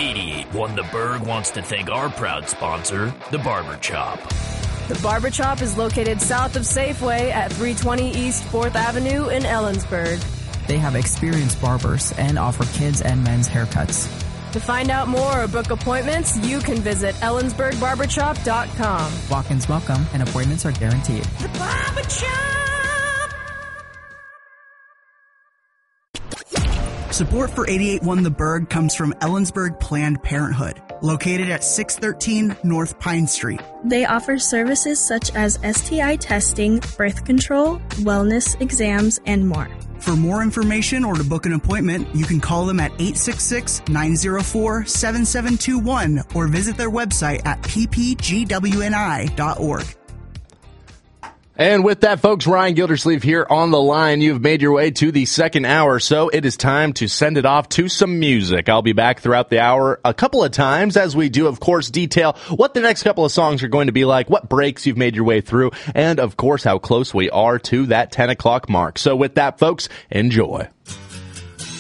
88.1 The Berg wants to thank our proud sponsor, The Barber Chop. The Barber Chop is located south of Safeway at 320 East 4th Avenue in Ellensburg. They have experienced barbers and offer kids and men's haircuts. To find out more or book appointments, you can visit ellensburgbarbershop.com. Walk-ins welcome and appointments are guaranteed. The Barber Chop! Support for 88.1 The Berg comes from Ellensburg Planned Parenthood, located at 613 North Pine Street. They offer services such as STI testing, birth control, wellness exams, and more. For more information or to book an appointment, you can call them at 866-904-7721 or visit their website at ppgwni.org. And with that, folks, Ryan Gildersleeve here on the line. You've made your way to the second hour, so it is time to send it off to some music. I'll be back throughout the hour a couple of times as we do, of course, detail what the next couple of songs are going to be like, what breaks you've made your way through, and, of course, how close we are to that 10 o'clock mark. So with that, folks, enjoy.